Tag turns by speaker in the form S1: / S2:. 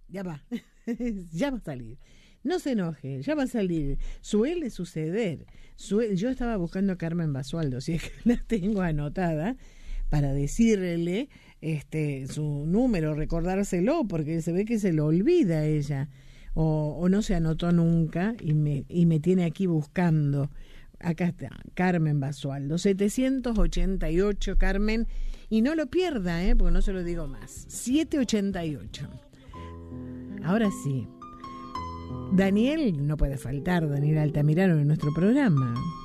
S1: Ya va, ya va a salir. No se enoje, ya va a salir. Suele suceder. Yo estaba buscando a Carmen Basualdo, si es que la tengo anotada, para decirle su número, recordárselo, porque se ve que se lo olvida ella, o no se anotó nunca y me tiene aquí buscando. Acá está, Carmen Basualdo, 788, Carmen, y no lo pierda, porque no se lo digo más, 788. Ahora sí, Daniel, no puede faltar, Daniel Altamirano en nuestro programa.